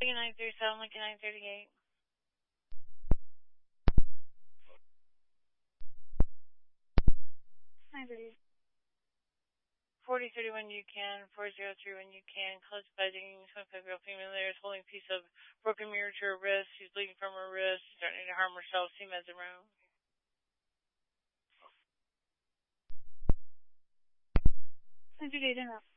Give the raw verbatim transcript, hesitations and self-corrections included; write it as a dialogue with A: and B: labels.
A: nine thirty-seven, Lincoln nine thirty-eight.
B: nine thirty-eight.
A: forty thirty-one you can, four zero three one you can, close bedding, twenty-five year old female there is holding a piece of broken mirror to her wrist. She's bleeding from her wrist, starting to harm herself. See meds in room.
B: nine thirty-eight in room.